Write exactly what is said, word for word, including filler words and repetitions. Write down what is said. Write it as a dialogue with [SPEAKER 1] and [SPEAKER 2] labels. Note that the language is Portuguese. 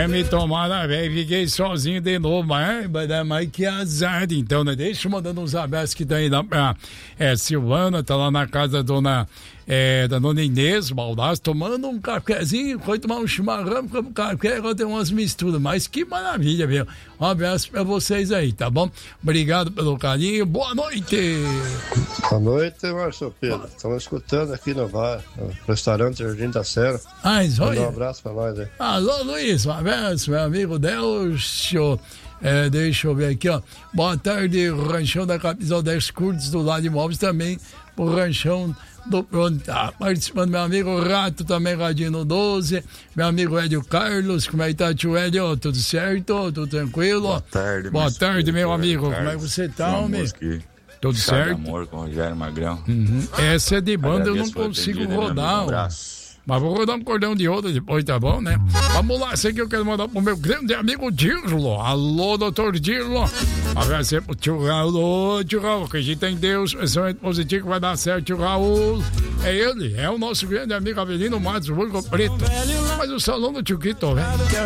[SPEAKER 1] É, me tomaram, velho, fiquei sozinho de novo, mas, mas que azar, então, né? Deixa eu mandando uns abraços que tá aí lá pra é, Silvana, tá lá na casa da dona, é, da dona Inês Baldasso, tomando um cafezinho, foi tomar um chimarrão, com café, agora tem umas misturas, mas que maravilha, viu? Um abraço pra vocês aí, tá bom? Obrigado pelo carinho, boa noite!
[SPEAKER 2] Boa noite, Márcio Pedro. Estamos escutando aqui no bar, no restaurante Jardim da Serra.
[SPEAKER 1] Ah, isso aí.
[SPEAKER 2] Um abraço pra nós aí.
[SPEAKER 1] Alô, Luiz, um abraço, meu amigo Delcio. É, deixa eu ver aqui, ó. Boa tarde, Ranchão da Capitão dez Curtos do Lado Imóveis também, o Ranchão do Pronto. Tá participando meu amigo Rato também, Radinho doze, meu amigo Hélio Carlos, como é que tá, tio Hélio? Tudo certo? Tudo tranquilo?
[SPEAKER 3] Boa tarde,
[SPEAKER 1] Boa tarde, meu
[SPEAKER 3] Pedro,
[SPEAKER 1] amigo.
[SPEAKER 3] Carlos,
[SPEAKER 1] como é que você tá, homem? Tudo
[SPEAKER 3] Chá
[SPEAKER 1] certo?
[SPEAKER 3] de Amor com o Rogério Magrão.
[SPEAKER 1] Uhum. Essa é de banda, eu não
[SPEAKER 3] Agradeço por
[SPEAKER 1] consigo
[SPEAKER 3] atendido, meu
[SPEAKER 1] rodar.
[SPEAKER 3] amigo. Um abraço.
[SPEAKER 1] Mas vou rodar um cordão de outra depois, tá bom, né? Vamos lá, sei que eu quero mandar pro meu grande amigo Dirlo. Alô, doutor Dirlo. Abraço pro tio Raul. Tio Raul, acredita em Deus, pensamento positivo que vai dar certo, tio Raul. É ele, é o nosso grande amigo Avelino Matos, Burgo Preto. Mas o salão do tio Quito, velho.